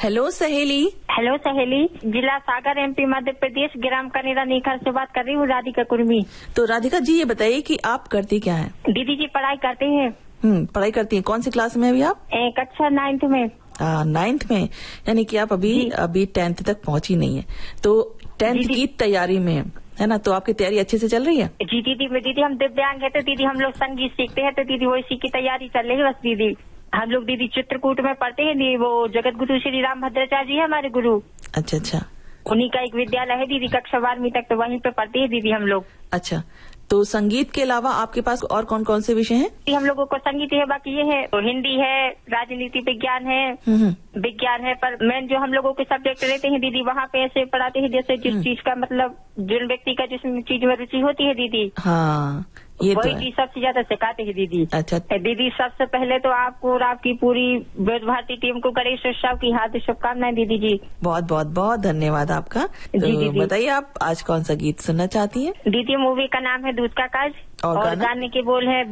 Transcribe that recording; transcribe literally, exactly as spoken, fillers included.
Hello सहेली। Hello सहेली, जिला सागर एमपी मध्य प्रदेश, ग्राम कनेरा नीखर से बात कर रही हूँ, राधिका कुर्मी। तो राधिका जी ये बताइए कि आप करती क्या है? दीदी जी पढ़ाई करते हैं। हम्म पढ़ाई करती हैं। कौन सी क्लास में अभी आप? कक्षा नाइन्थ में। नाइन्थ में, यानी कि आप अभी अभी टेंथ तक पहुंची नहीं है, तो टेंथ की तैयारी में है ना? तो आपकी तैयारी अच्छे से चल रही है? जी दीदी, दीदी हम दिव्यांग है तो दीदी हम लोग संगीत सीखते हैं, तो दीदी वो इसी की तैयारी चल रही है बस दीदी। हम लोग दीदी चित्रकूट में पढ़ते हैं दीदी, वो जगत गुरु श्री राम भद्राचार्य जी है हमारे गुरु। अच्छा अच्छा। उन्हीं का एक विद्यालय है दीदी, कक्षा बारहवीं तक तो वहीं पे पढ़ते हैं दीदी हम लोग। अच्छा, तो संगीत के अलावा आपके पास और कौन कौन से विषय हैं? हम लोगों को संगीत है, बाकी ये है तो हिंदी है, राजनीति विज्ञान है, विज्ञान है, पर मेन जो हम लोगों के सब्जेक्ट रहते हैं दीदी वहाँ पे ऐसे पढ़ाते हैं जैसे जिस चीज का मतलब जिन व्यक्ति का जिस चीज में रुचि होती है दीदी, हाँ ये वही तो चीज सबसे ज्यादा सिखाते हैं दीदी। अच्छा दीदी, सबसे पहले तो आपको और आपकी पूरी वेद भारती टीम को गणेश उत्सव की हार्दिक शुभकामनाएं दीदी जी। बहुत बहुत बहुत धन्यवाद आपका। तो बताइए आप आज कौन सा गीत सुनना चाहती हैं? दीदी मूवी का नाम है दूध का काज और, और गाने के बोल है